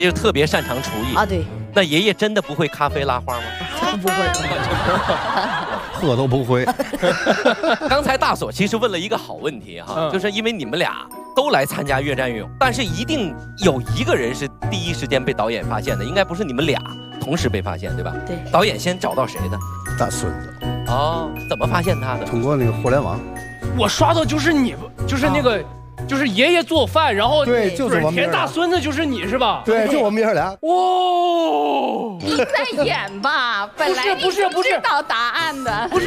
就特别擅长厨艺啊。对。 那爷爷真的不会咖啡拉花吗？ 不会， 喝都不会。 刚才大锁其实问了一个好问题哈，就是因为你们俩都来参加越战越勇，但是一定有一个人是第一时间被导演发现的，应该不是你们俩同时被发现，对吧？ 对。 导演先找到谁的？ 大孙子。 哦，怎么发现他的？ 通过那个互联网。 我刷到就是你，就是那个。就是爷爷做饭，然后对，就是我们田大孙子就是你是吧？ 对，就我们爷俩。 哦， 你在演吧？本来不是知道答案的。 不是，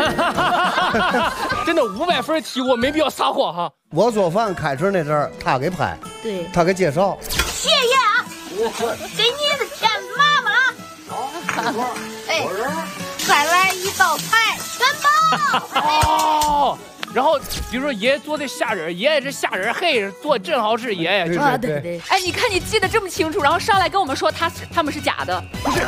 真的500分题，我没必要撒谎哈。 我做饭开春那阵儿，他给拍， 对， 他给介绍。 谢谢啊，给你的钱妈妈。好，哎，再来一道菜，元宝。 哦。然后，比如说爷爷做的虾仁，爷爷这虾仁嘿做正好是爷爷。 对。 哎，你看你记得这么清楚，然后上来跟我们说他们是假的，不是？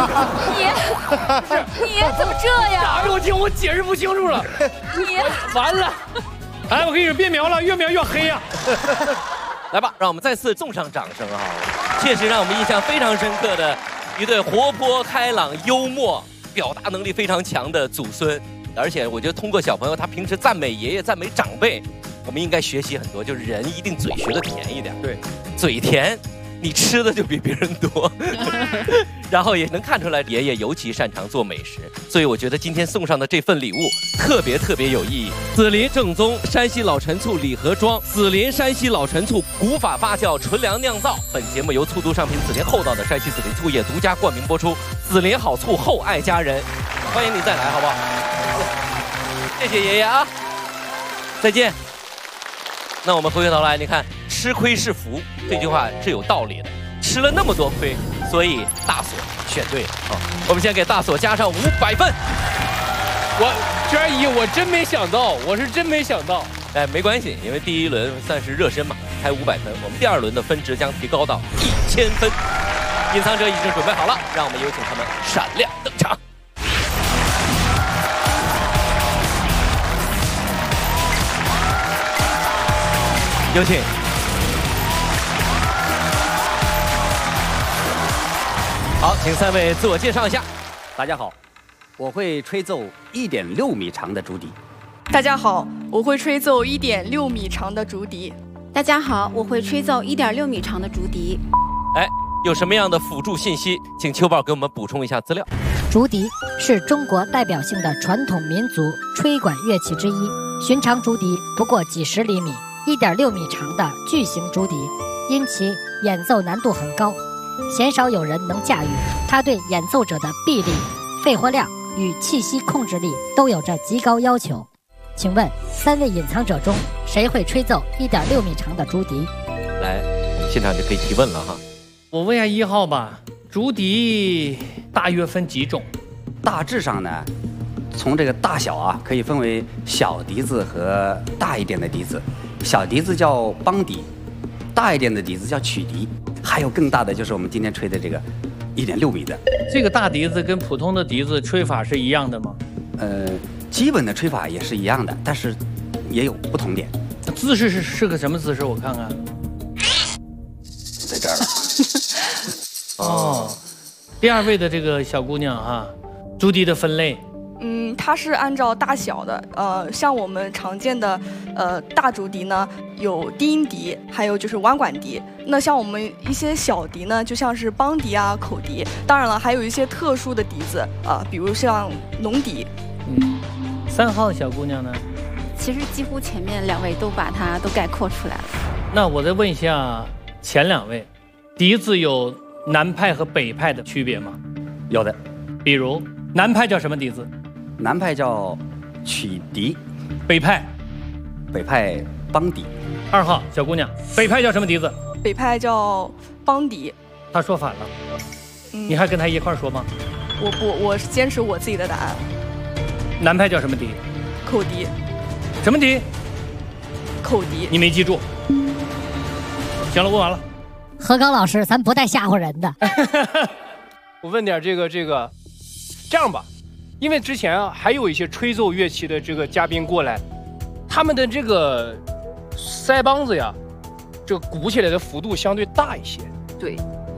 你怎么这样？ 打给我听，我解释不清楚了。 你完了。哎，我跟你说，别瞄了，越瞄越黑呀。 来吧，让我们再次送上掌声哈！确实让我们印象非常深刻的一对活泼开朗、幽默、表达能力非常强的祖孙。而且我觉得通过小朋友他平时赞美爷爷、赞美长辈，我们应该学习很多，就是人一定嘴学的甜一点。 对， 嘴甜，你吃的就比别人多，然后也能看出来爷爷尤其擅长做美食。所以我觉得今天送上的这份礼物特别有意义。紫林正宗山西老陈醋礼盒装，紫林山西老陈醋古法发酵纯粮酿造。本节目由醋都商品紫林厚道的山西紫林醋业独家冠名播出。紫林好醋，厚爱家人。欢迎你再来，好不好？谢谢爷爷啊，再见。那我们回过头来，你看“吃亏是福”这句话是有道理的。吃了那么多亏，所以大锁选对了。好，我们先给大锁加上500分。 娟姨，我真没想到，我是真没想到。 哎，没关系，因为第一轮算是热身嘛，才500分。我们第2轮的分值将提高到1000分。隐藏者已经准备好了，让我们有请他们闪亮登场。有请。好，请3位自我介绍一下。 大家好，我会吹奏1.6米长的竹笛。 大家好，我会吹奏1.6米长的竹笛。 大家好，我会吹奏1.6米长的竹笛。 哎，有什么样的辅助信息，请秋宝给我们补充一下资料。 竹笛是中国代表性的传统民族吹管乐器之一，寻常竹笛不过几十厘米。1.6米长的巨型竹笛，因其演奏难度很高，鲜少有人能驾驭。它对演奏者的臂力、肺活量与气息控制力都有着极高要求。请问3位隐藏者中，谁会吹奏1.6米长的竹笛？ 来，我们现场就可以提问了哈。 我问一下1号吧，竹笛大约分几种？ 大致上呢，从这个大小啊，可以分为小笛子和大一点的笛子。小笛子叫梆笛，大一点的笛子叫曲笛，还有更大的就是我们今天吹的这个1.6米的。 这个大笛子跟普通的笛子吹法是一样的吗？ 基本的吹法也是一样的，但是也有不同点。 姿势是个什么姿势？我看看， 在这儿了。 哦，第2位的这个小姑娘哈，竹笛的分类。 它是按照大小的，像我们常见的大竹笛呢，有低音笛，还有就是弯管笛。那像我们一些小笛呢，就像是梆笛啊、口笛，当然了，还有一些特殊的笛子比如像龙笛。 3号小姑娘呢？ 其实几乎前面2位都把它都概括出来了。 那我再问一下前2位，笛子有南派和北派的区别吗？ 有的， 比如南派叫什么笛子？ 南派叫曲笛， 北派梆笛。 2号小姑娘，北派叫什么笛子？ 北派叫梆笛。 她说反了，你还跟她一块说吗？ 我坚持我自己的答案。 南派叫什么笛？ 口笛。 什么笛？ 口笛。 你没记住。行了，问完了。 何刚老师，咱不带吓唬人的。 我问点这样吧。因为之前还有一些吹奏乐器的这个嘉宾过来，他们的这个腮帮子呀，这鼓起来的幅度相对大一些。 对，